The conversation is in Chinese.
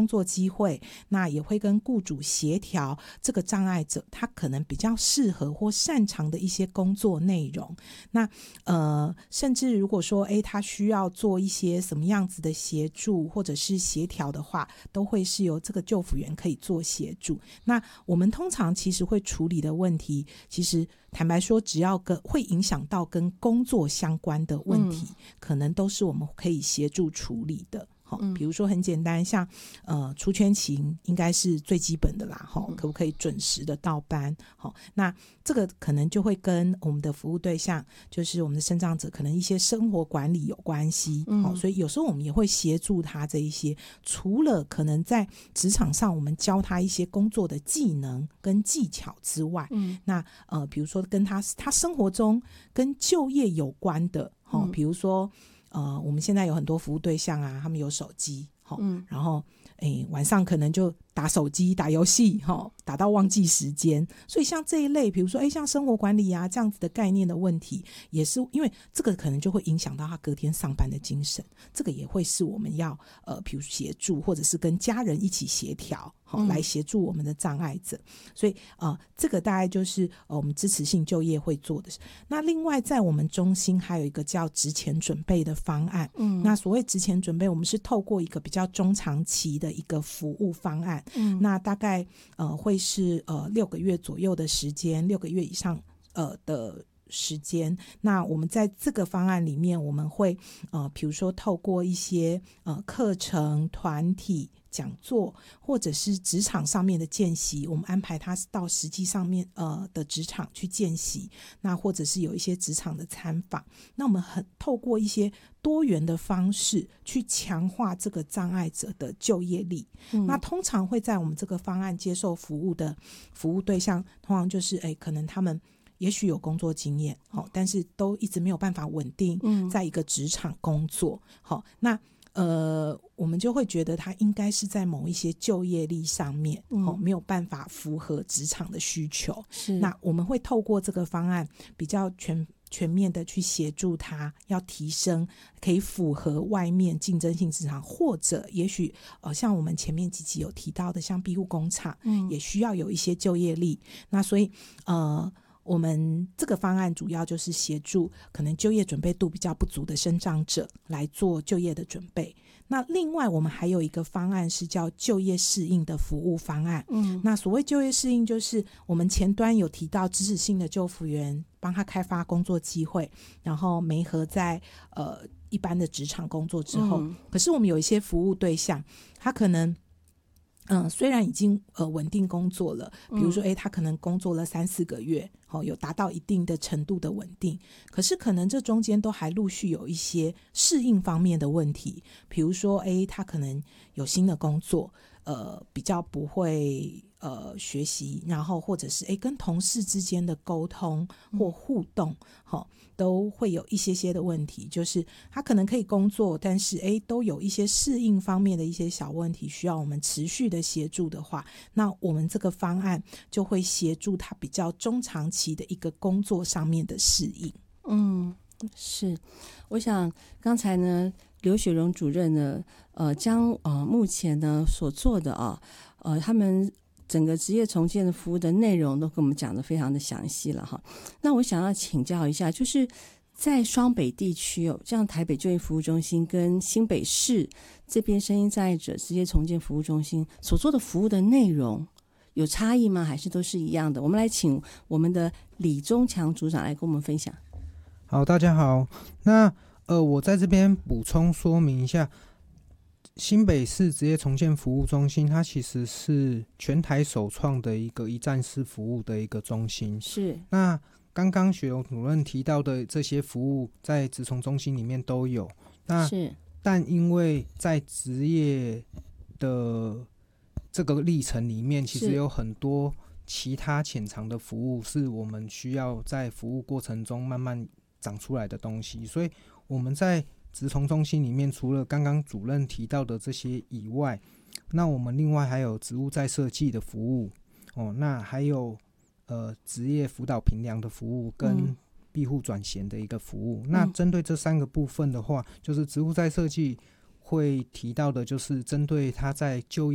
工作机会，那也会跟雇主协调这个障碍者他可能比较适合或擅长的一些工作内容。那甚至如果说他需要做一些什么样子的协助或者是协调的话，都会是由这个就辅员可以做协助。那我们通常其实会处理的问题，其实坦白说只要会影响到跟工作相关的问题，可能都是我们可以协助处理的。比如说很简单，像出缺勤应该是最基本的啦，可不可以准时的到班，那这个可能就会跟我们的服务对象，就是我们的身障者可能一些生活管理有关系，所以有时候我们也会协助他这一些，除了可能在职场上我们教他一些工作的技能跟技巧之外，那比如说跟他生活中跟就业有关的，比如说我们现在有很多服务对象啊，他们有手机，然后晚上可能就打手机打游戏，打到忘记时间。所以像这一类比如说像生活管理啊这样子的概念的问题，也是因为这个可能就会影响到他隔天上班的精神，这个也会是我们要比如协助或者是跟家人一起协调，来协助我们的障碍者。所以这个大概就是我们支持性就业会做的。那另外在我们中心还有一个叫职前准备的方案，那所谓职前准备，我们是透过一个比较中长期的一个服务方案，那大概会是6个月左右的时间，6个月以上的时间。那我们在这个方案里面，我们会比如说透过一些课程团体讲座或者是职场上面的见习，我们安排他到实际上面的职场去见习，那或者是有一些职场的参访，那我们透过一些多元的方式去强化这个障碍者的就业力。那通常会在我们这个方案接受服务的服务对象，通常就是可能他们也许有工作经验，但是都一直没有办法稳定在一个职场工作，那我们就会觉得他应该是在某一些就业力上面没有办法符合职场的需求，那我们会透过这个方案比较全面的去协助他要提升可以符合外面竞争性职场，或者也许像我们前面几集有提到的像庇护工厂也需要有一些就业力，那所以我们这个方案主要就是协助可能就业准备度比较不足的身障者来做就业的准备。那另外我们还有一个方案是叫就业适应的服务方案，那所谓就业适应就是我们前端有提到支持性的就辅员帮他开发工作机会，然后媒合在一般的职场工作之后，可是我们有一些服务对象他可能虽然已经稳定工作了，比如说他可能工作了3-4个月，有达到一定的程度的稳定，可是可能这中间都还陆续有一些适应方面的问题，比如说他可能有新的工作，比较不会学习，然后或者是跟同事之间的沟通或互动都会有一些的问题，就是他可能可以工作，但是都有一些适应方面的一些小问题需要我们持续的协助的话，那我们这个方案就会协助他比较中长期的一个工作上面的适应。 是，我想刚才呢刘雪蓉主任呢将目前呢所做的他们整个职业重建的服务的内容都跟我们讲得非常的详细了哈。那我想要请教一下，就是在双北地区像台北就业服务中心跟新北市这边声音障碍者职业重建服务中心所做的服务的内容有差异吗？还是都是一样的？我们来请我们的李宗强组长来跟我们分享。 好，大家好。那我在这边补充说明一下，新北市职业重建服务中心它其实是全台首创的一个一站式服务的一个中心。 是。 那刚刚雪蓉主任提到的这些服务在职重中心里面都有，那是， 但因为在职业的这个历程里面，其实有很多其他潜藏的服务是我们需要在服务过程中慢慢长出来的东西，所以我们在职重中心里面除了刚刚主任提到的这些以外，那我们另外还有职务再设计的服务那还有职业辅导评量的服务跟庇护转衔的一个服务。那针对这3个部分的话，就是职务再设计会提到的就是针对他在就业